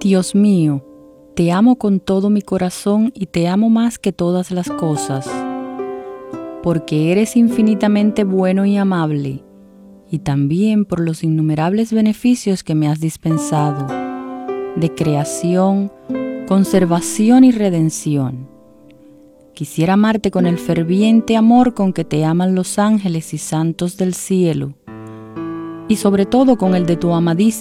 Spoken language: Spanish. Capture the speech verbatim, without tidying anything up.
Dios mío, te amo con todo mi corazón y te amo más que todas las cosas, porque eres infinitamente bueno y amable, y también por los innumerables beneficios que me has dispensado, de creación, conservación y redención. Quisiera amarte con el ferviente amor con que te aman los ángeles y santos del cielo, y sobre todo con el de tu amadísima